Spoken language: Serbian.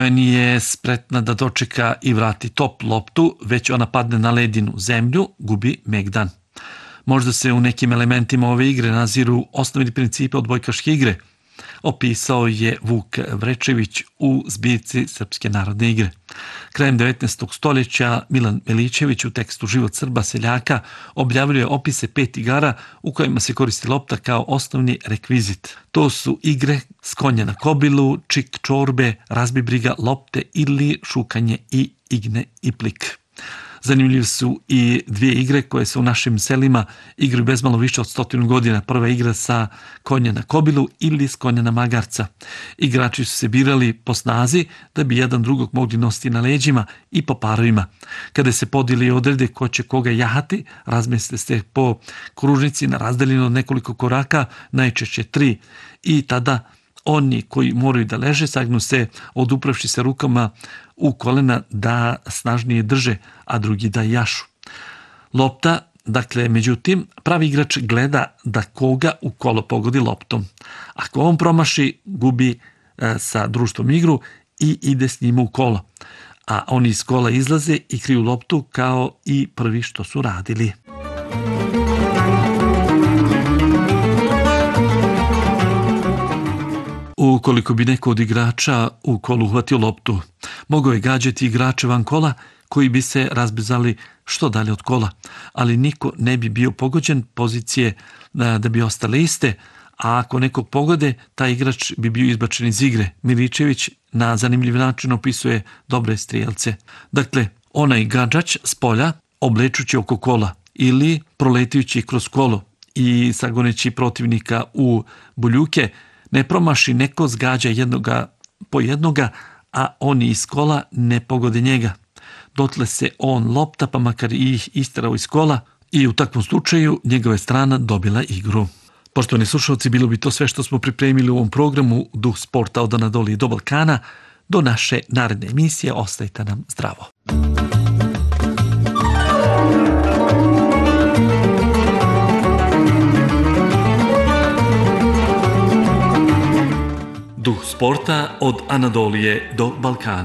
Nije spretna da dočeka i vrati top loptu, već ona padne na ledinu zemlju, gubi megdan. Možda se u nekim elementima ove igre naziru osnovni principi odbojkaške igre, opisao je Vuk Vrečević u zbirci Srpske narodne igre. Krajem 19. stoljeća Milan Milićević u tekstu Život Srba seljaka objavljuje opise 5 igara u kojima se koristi lopta kao osnovni rekvizit. To su igre s konja na kobilu, čik čorbe, razbibriga, lopte ili šukanje i igne i plik. Zanimljive su i 2 igre koje se u našim selima igraju bezmalo više od 100 godina. Prva igra sa konja na kobilu ili s konja na magarca. Igrači su se birali po snazi da bi jedan drugog mogli nositi na leđima i po parovima. Kada se podijeli i odrede ko će koga jahati, razmeste se po kružnici na razdaljinu od nekoliko koraka, najčešće 3, i tada oni koji moraju da leže sagnu se odupravši se rukama u kolena da snažnije drže, a drugi da jašu. Lopta, dakle, međutim, pravi igrač gleda da koga u kolo pogodi loptom. Ako on promaši, gubi sa društvom igru i ide s njima u kolo. A oni iz kola izlaze i kriju loptu kao i prvi što su radili. Ukoliko bi neko od igrača u kolu uhvatio loptu, mogao je gađati igrače van kola koji bi se razbezali što dalje od kola, ali niko ne bi bio pogođen, pozicije da bi ostale iste, a ako nekog pogode, taj igrač bi bio izbačen iz igre. Milićević na zanimljiv način opisuje dobre strijelce. Dakle, onaj gađač s polja, oblečući oko kola ili proletajući kroz kolo i sagoneći protivnika u buljuke, ne promaši, neko zgađa jednoga po jednoga, a oni iz kola ne pogode njega. Dotle se on lopta, pa makar i ih isterao iz kola, i u takvom slučaju njegova je strana dobila igru. Poštovani slušalci, bilo bi to sve što smo pripremili u ovom programu Duh sporta od Anadolije do Balkana. Do naše naredne emisije ostajte nam zdravo. Duh sporta od Anadolije do Balkana.